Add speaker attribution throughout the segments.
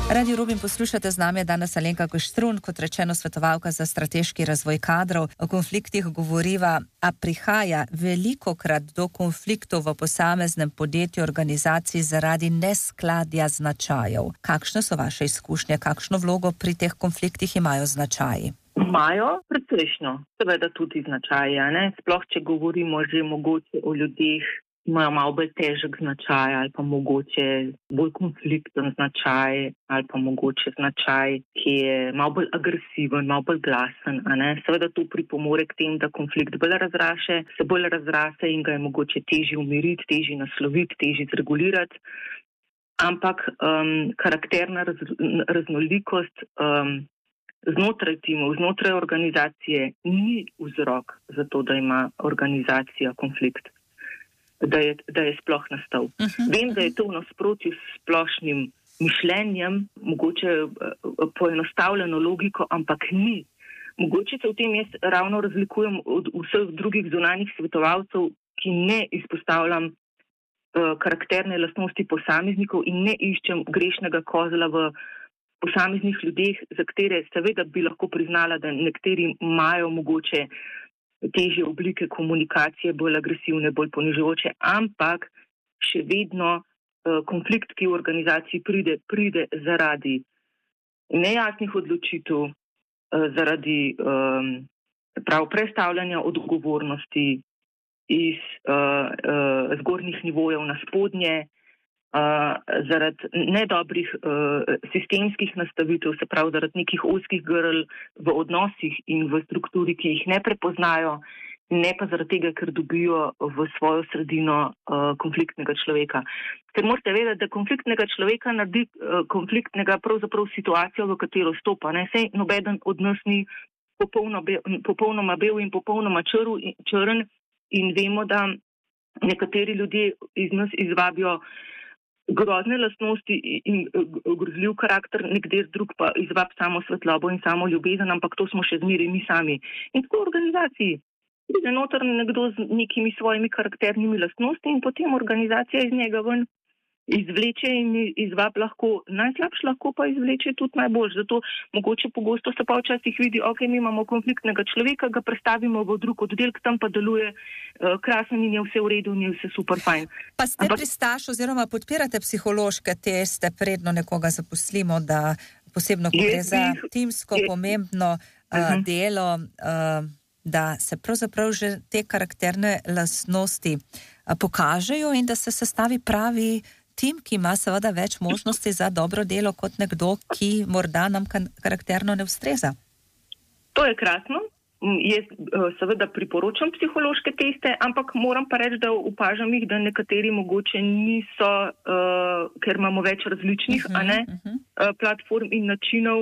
Speaker 1: Radio Rubin poslušate z nami danes Alenka Koštrun, kot rečeno svetovalka za strateški razvoj kadrov. O konfliktih govoriva, a prihaja velikokrat do konfliktov v posameznem podjetju, organizaciji zaradi neskladja značajev. Kakšne so vaše izkušnje, kakšno vlogo pri teh konfliktih imajo značaji?
Speaker 2: Imajo precejšno, seveda tudi značaje, ne? Sploh, če govorimo že mogoče o ljudeh, imajo malo bolj težek značaj ali pa mogoče bolj konflikten značaj ali pa mogoče značaj, ki je malo bolj agresiven, malo bolj glasen, a ne? Seveda to pripomore k tem, da konflikt se bolj razrase in ga je mogoče težje umiriti, težje nasloviti, težje zregulirati. Ampak karakterna raznolikost znotraj timov, znotraj organizacije ni vzrok za to, da ima organizacija konflikt, da je sploh nastal. Vem, da je to v nasprotju s splošnim mišljenjem, mogoče poenostavljeno logiko, ampak ni. Mogoče se v tem jaz ravno razlikujem od vseh drugih zunanjih svetovalcev, ki ne izpostavljam karakterne lastnosti posameznikov in ne iščem grešnega kozla v posameznih ljudeh, za katere seveda bi lahko priznala, da nekateri imajo mogoče težje oblike komunikacije, bolj agresivne, bolj ponižujoče, ampak še vedno konflikt, ki v organizaciji pride zaradi nejasnih odločitev, zaradi prestavljanja odgovornosti iz zgornjih nivojev na spodnje, zaradi nedobrih sistemskih nastavitev, se pravi zaradi nekih ozkih grl v odnosih in v strukturi, ki jih ne prepoznajo, ne pa zaradi tega, ker dobijo v svojo sredino konfliktnega človeka. Ker morate vedeti, da konfliktnega človeka naredi konfliktnega pravzaprav situacijo, v katero stopa. Saj nobeden od nas ni popolnoma bel in popolnoma črn in vemo, da nekateri ljudje iz nas izvabijo grozne lastnosti in grozljiv karakter, nekdo drug pa izvab samo svetlobo in samo ljubezen, ampak to smo še zmeraj mi sami. In tako v organizaciji pride noter nekdo z nekimi svojimi karakternimi lastnosti in potem organizacija iz njega ven izvleče in izvab lahko najslabš, lahko pa izvleče tudi najboljš. Zato mogoče pogosto se pa včasih vidi, mi imamo konfliktnega človeka, ga prestavimo v drug oddelek, tam pa deluje krasen in je vse v redu in je vse super fajn.
Speaker 1: Pa ste pristaš oziroma podpirate psihološke teste, predno nekoga zaposlimo, da posebno, ko gre za timsko pomembno delo, da se pravzaprav že te karakterne lastnosti pokažejo in da se sestavi pravi tim, ki ima seveda več možnosti za dobro delo kot nekdo, ki morda nam karakterno ne ustreza.
Speaker 2: To je krasno. Jaz seveda priporočam psihološke teste, ampak moram pa reči, da opažam jih, da nekateri mogoče niso, ker imamo več različnih platform in načinov.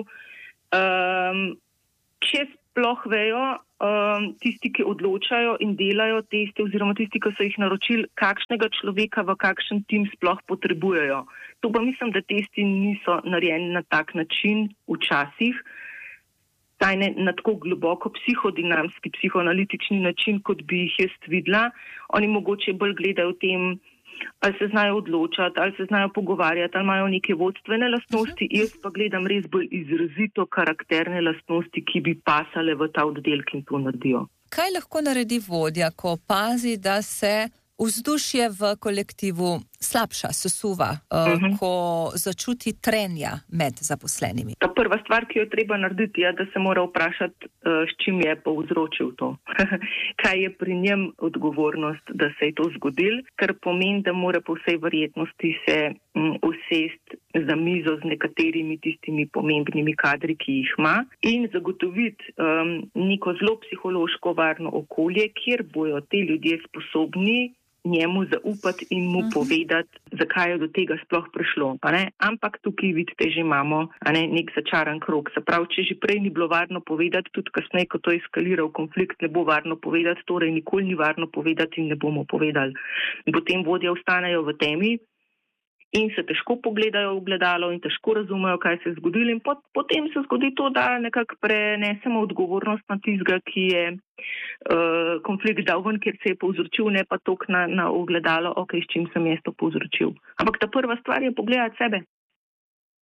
Speaker 2: Če sploh vejo tisti, ki odločajo in delajo teste, oziroma tisti, ki so jih naročili, kakšnega človeka v kakšen tim sploh potrebujejo. To pa mislim, da testi niso narejeni na tak način včasih, saj ne na tako globoko psihodinamski, psihoanalitični način, kot bi jih jaz videla. Oni mogoče bolj gledajo v tem, ali se znajo odločati, ali se znajo pogovarjati, ali imajo neke vodstvene lastnosti. Jaz pa gledam res bolj izrazito karakterne lastnosti, ki bi pasale v ta oddelek in to naredijo.
Speaker 1: Kaj lahko naredi vodja, ko opazi, da se vzdušje v kolektivu slabša, sesuva, ko začuti trenja med zaposlenimi?
Speaker 2: Ta prva stvar, ki jo treba narediti, je, da se mora vprašati, s čim je povzročil to. Kaj je pri njem odgovornost, da se je to zgodilo, ker pomeni, da mora po vsej verjetnosti se usesti za mizo z nekaterimi tistimi pomembnimi kadri, ki jih ima, in zagotoviti neko zelo psihološko varno okolje, kjer bojo te ljudje sposobni njemu zaupati in mu povedati, zakaj je do tega sploh prišlo. Ampak tukaj, vidite, že imamo nek začaran krog. Se pravi, če že prej ni bilo varno povedati, tudi kasneje, ko to eskalira v konflikt, ne bo varno povedati, torej nikoli ni varno povedati in ne bomo povedali. In potem vodje ostanejo v temi in se težko pogledajo v ogledalo in težko razumejo, kaj se je zgodilo. In potem se zgodi to, da nekako prenesemo odgovornost na tistega, ki je konflikt dal ven, kjer se je povzročil, ne pa toliko na ogledalo, s čim sem jaz to povzročil. Ampak ta prva stvar je pogledati sebe.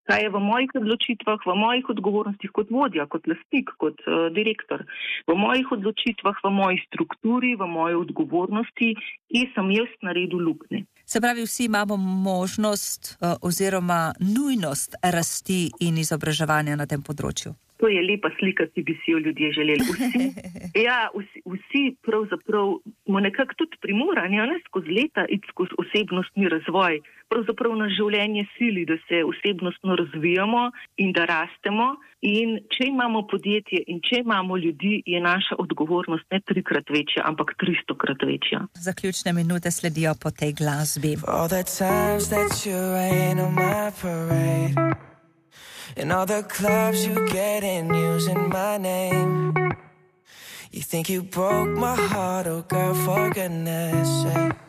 Speaker 2: kaj je v mojih odločitvah, v mojih odgovornostih kot vodja, kot lastnik, kot direktor, v mojih odločitvah, v moji strukturi, v moji odgovornosti, ki sem jaz naredil luknje.
Speaker 1: Se pravi, vsi imamo možnost oziroma nujnost rasti in izobraževanja na tem področju.
Speaker 2: To je lepa slika, ki bi si jo ljudje želeli. Vsi pravzaprav smo nekako tudi primorani, skozi leta iti skozi osebnostni razvoj. Pravzaprav na življenje sili, da se osebnostno razvijamo in da rastemo. In če imamo podjetje in če imamo ljudi, je naša odgovornost ne 3-krat večja, ampak 300-krat večja.
Speaker 1: Zaključne minute sledijo po tej glasbi.
Speaker 3: In all the clubs you get in using my name. You think you broke my heart, oh girl, for goodness sake.